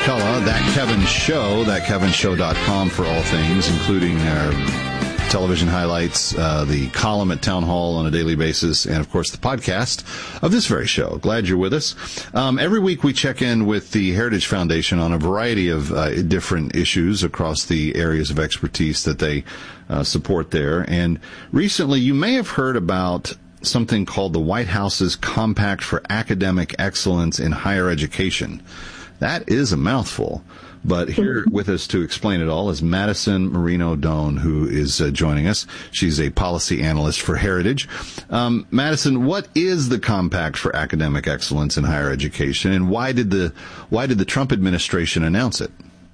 McCullough, That Kevin Show, thatkevinshow.com for all things, including our television highlights, the column at Town Hall on a daily basis, and, of course, the podcast of this very show. Glad you're with us. Every week we check in with the Heritage Foundation on a variety of different issues across the areas of expertise that they support there. And recently you may have heard about something called the White House's Compact for Academic Excellence in Higher Education. That is a mouthful. But here with us to explain it all is Madison Marino-Doan, who is joining us. She's a policy analyst for Heritage. Madison, what is the Compact for Academic Excellence in Higher Education, and why did the Trump administration announce it?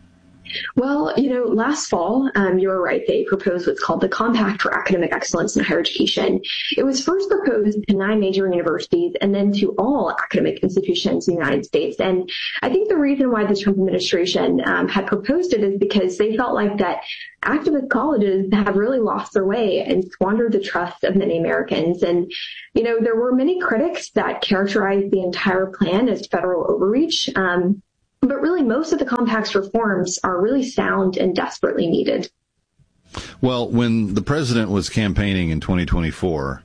Well, last fall, you were right, they proposed what's called the Compact for Academic Excellence in Higher Education. It was first proposed to 9 major universities and then to all academic institutions in the United States. And I think the reason why the Trump administration had proposed it is because they felt like that activist colleges have really lost their way and squandered the trust of many Americans. And, there were many critics that characterized the entire plan as federal overreach. But really, most of the Compact's reforms are really sound and desperately needed. Well, when the president was campaigning in 2024,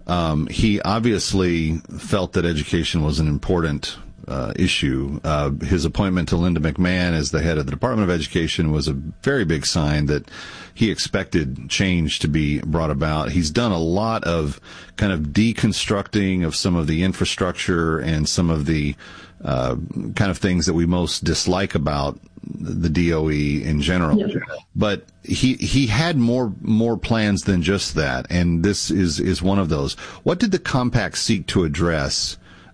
he obviously felt that education was an important issue. His appointment to Linda McMahon as the head of the Department of Education was a very big sign that he expected change to be brought about. He's done a lot of kind of deconstructing of some of the infrastructure and some of the kind of things that we most dislike about the DOE in general. Yep. But he had more plans than just that, and this is one of those. What did the Compact seek to address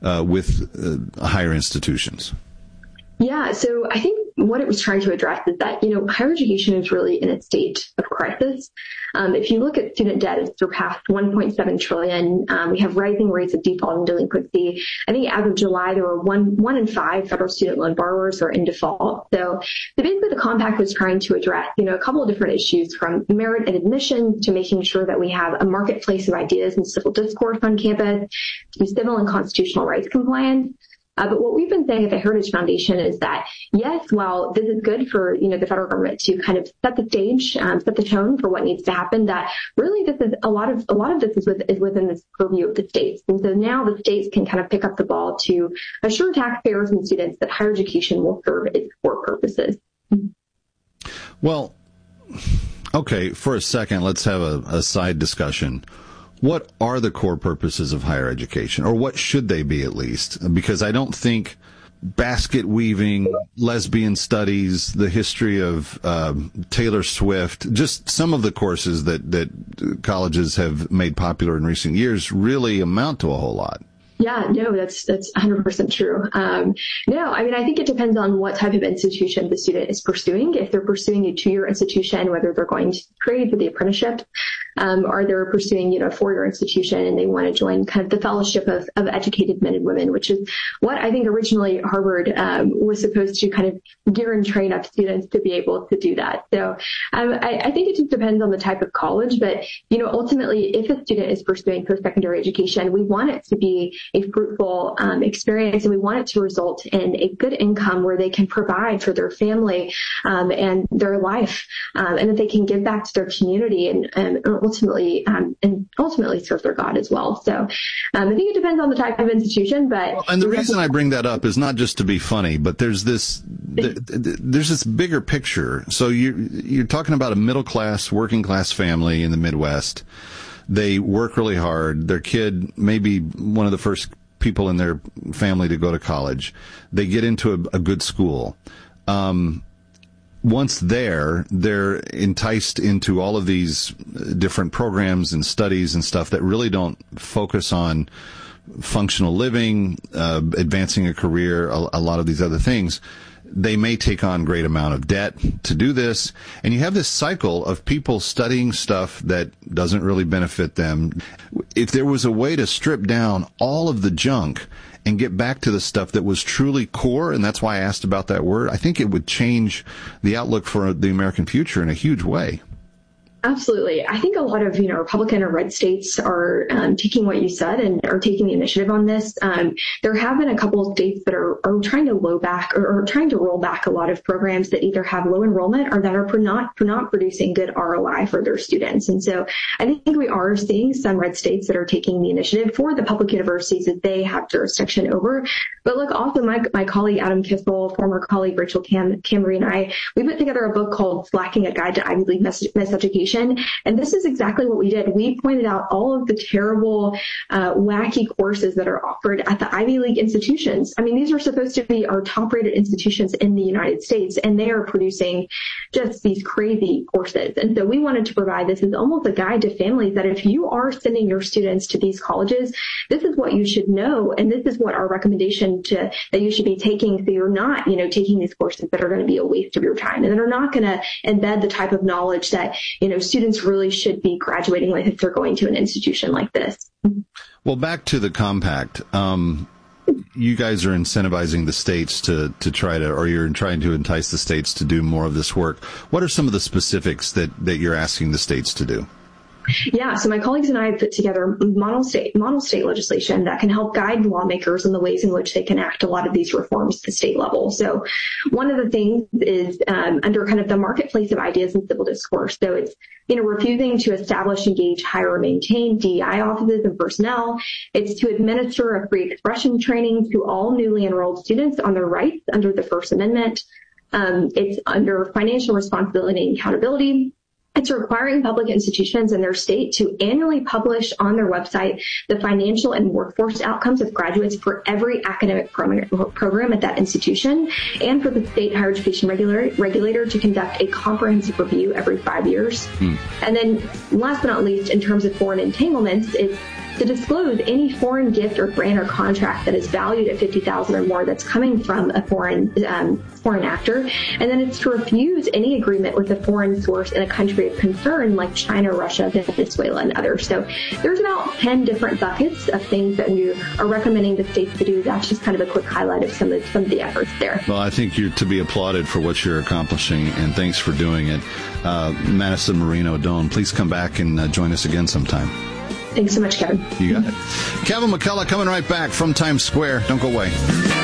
with higher institutions? Yeah, so I think what it was trying to address is that, higher education is really in a state of crisis. If you look at student debt, it's surpassed $1.7 trillion. We have rising rates of default and delinquency. I think as of July, there were one in 5 federal student loan borrowers are in default. So basically the Compact was trying to address, a couple of different issues, from merit and admission to making sure that we have a marketplace of ideas and civil discourse on campus, to civil and constitutional rights compliance. But what we've been saying at the Heritage Foundation is that, yes, while this is good for, the federal government to kind of set the stage, set the tone for what needs to happen, that really this is a lot of this is within this purview of the states. And so now the states can kind of pick up the ball to assure taxpayers and students that higher education will serve its core purposes. Well, okay, for a second, let's have a side discussion. What are the core purposes of higher education, or what should they be at least? Because I don't think basket weaving, lesbian studies, the history of Taylor Swift, just some of the courses that colleges have made popular in recent years really amount to a whole lot. Yeah, no, that's 100% true. I think it depends on what type of institution the student is pursuing. If they're pursuing a 2-year institution, whether they're going to trade for the apprenticeship, or they're pursuing, a 4-year institution and they want to join kind of the fellowship of educated men and women, which is what I think originally Harvard was supposed to kind of gear and train up students to be able to do that. So I think it just depends on the type of college, but, ultimately, if a student is pursuing post-secondary education, we want it to be a fruitful experience, and we want it to result in a good income where they can provide for their family and their life, and that they can give back to their community and ultimately serve their God as well. So I think it depends on the type of institution. But and the reason I bring that up is not just to be funny, but there's this bigger picture. So you're talking about a middle class, working class family in the Midwest. They work really hard. Their kid may be one of the first people in their family to go to college. They get into a good school. Once there, they're enticed into all of these different programs and studies and stuff that really don't focus on functional living, advancing a career, a lot of these other things. They may take on great amount of debt to do this. And you have this cycle of people studying stuff that doesn't really benefit them. If there was a way to strip down all of the junk and get back to the stuff that was truly core, and that's why I asked about that word, I think it would change the outlook for the American future in a huge way. Absolutely. I think a lot of, Republican or red states are taking what you said and are taking the initiative on this. There have been a couple of states that are trying to roll back a lot of programs that either have low enrollment or that are not producing good ROI for their students. And so I think we are seeing some red states that are taking the initiative for the public universities that they have jurisdiction over. But look, also my colleague Adam Kissel, former colleague Rachel Camry, and I, we put together a book called Slacking: A Guide to Ivy League Miseducation. And this is exactly what we did. We pointed out all of the terrible, wacky courses that are offered at the Ivy League institutions. I mean, these are supposed to be our top-rated institutions in the United States, and they are producing just these crazy courses. And so we wanted to provide this as almost a guide to families that if you are sending your students to these colleges, this is what you should know, and this is what our recommendation that you should be taking, so you're not, taking these courses that are going to be a waste of your time and that are not going to embed the type of knowledge that, students really should be graduating with if they're going to an institution like this. Well, back to the compact. You guys are incentivizing the states to try to, or you're trying to entice the states to do more of this work. What are some of the specifics that you're asking the states to do? Yeah, so my colleagues and I have put together model state legislation that can help guide lawmakers in the ways in which they can enact a lot of these reforms at the state level. So one of the things is under kind of the marketplace of ideas and civil discourse. So it's, refusing to establish, engage, hire, or maintain DEI offices and personnel. It's to administer a free expression training to all newly enrolled students on their rights under the First Amendment. It's under financial responsibility and accountability. It's requiring public institutions in their state to annually publish on their website the financial and workforce outcomes of graduates for every academic program at that institution, and for the state higher education regulator to conduct a comprehensive review every 5 years. And then last but not least, in terms of foreign entanglements, it's to disclose any foreign gift or grant or contract that is valued at $50,000 or more that's coming from a foreign actor. And then it's to refuse any agreement with a foreign source in a country of concern like China, Russia, Venezuela, and others. So there's about 10 different buckets of things that we are recommending the states to do. That's just kind of a quick highlight of some of the efforts there. Well, I think you're to be applauded for what you're accomplishing, and thanks for doing it. Madison Marino Doan, please come back and join us again sometime. Thanks so much, Kevin. You got it. Kevin McCullough coming right back from Times Square. Don't go away.